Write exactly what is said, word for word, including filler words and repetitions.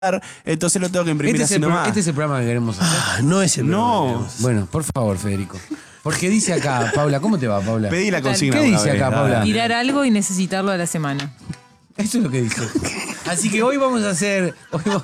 entonces lo tengo que imprimir Este es, así el pro- nomás. este es el programa que queremos hacer. Ah, no es el No. programa que queremos. Bueno, por favor, Federico. Porque dice acá, Paula, ¿cómo te va, Paula? Pedí la Total. consigna. ¿Qué alguna dice vez, acá, dale. Paula? Tirar algo y necesitarlo a la semana. Eso es lo que dice. Así que hoy vamos a hacer... Hoy